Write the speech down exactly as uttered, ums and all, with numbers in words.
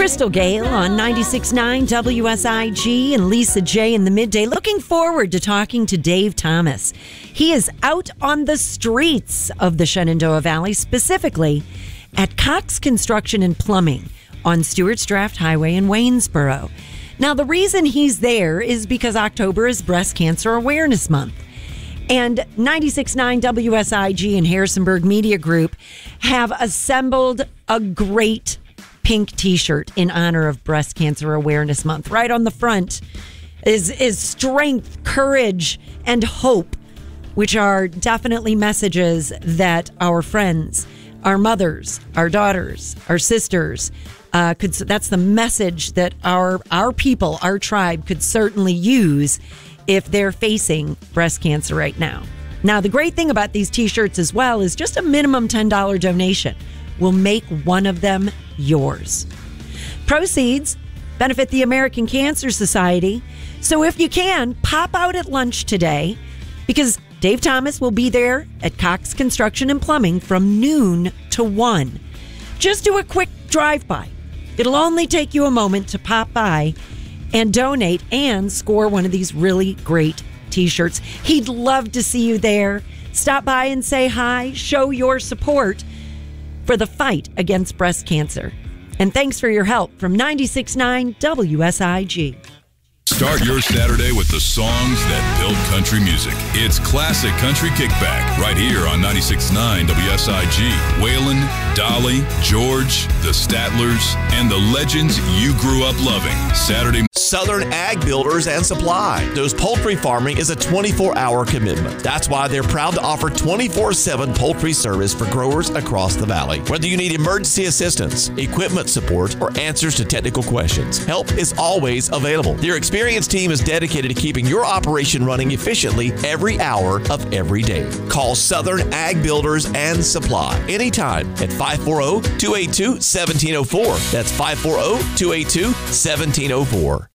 Crystal Gale on ninety-six point nine W S I G and Lisa J in the midday. Looking forward to talking to Dave Thomas. He is out on the streets of the Shenandoah Valley, specifically at Cox Construction and Plumbing on Stewart's Draft Highway in Waynesboro. Now, the reason he's there is because October is Breast Cancer Awareness Month. And ninety-six point nine W S I G and Harrisonburg Media Group have assembled a great pink T-shirt in honor of Breast Cancer Awareness Month. Right on the front is, is strength, courage, and hope, which are definitely messages that our friends, our mothers, our daughters, our sisters, uh, could. That's the message that our our people, our tribe, could certainly use if they're facing breast cancer right now. Now, the great thing about these T-shirts as well is just a minimum ten dollars donation will make one of them yours. Proceeds benefit the American Cancer Society. So if you can, pop out at lunch today because Dave Thomas will be there at Cox Construction and Plumbing from noon to one. Just do a quick drive-by. It'll only take you a moment to pop by and donate and score one of these really great T-shirts. He'd love to see you there. Stop by and say hi. Show your support for the fight against breast cancer. And thanks for your help from ninety-six point nine W S I G. Start your Saturday with the songs that build country music. It's Classic Country Kickback right here on ninety-six point nine W S I G. Waylon, Dolly, George, the Statlers, and the legends you grew up loving. Saturday. Southern Ag Builders and Supply. Those poultry farming is a twenty-four hour commitment. That's why they're proud to offer twenty-four seven poultry service for growers across the valley. Whether you need emergency assistance, equipment support, or answers to technical questions, help is always available. Their experienced team is dedicated to keeping your operation running efficiently every hour of every day. Call Southern Ag Builders and Supply anytime at five four zero, two eight two, one seven zero four. That's five four zero, two eight two, one seven zero four.